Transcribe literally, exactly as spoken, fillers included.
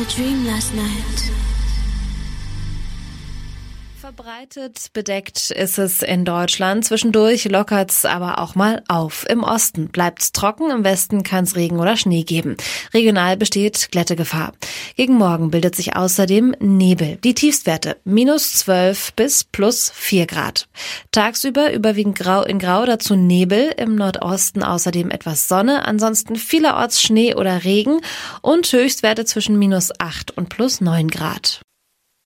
dream last night. Verbreitet bedeckt ist es in Deutschland. Zwischendurch lockert's aber auch mal auf. Im Osten bleibt's trocken, im Westen kann's Regen oder Schnee geben. Regional besteht Glättegefahr. Gegen Morgen bildet sich außerdem Nebel. Die Tiefstwerte minus zwölf bis plus vier Grad. Tagsüber überwiegend grau in grau, dazu Nebel. Im Nordosten außerdem etwas Sonne. Ansonsten vielerorts Schnee oder Regen und Höchstwerte zwischen minus acht und plus neun Grad.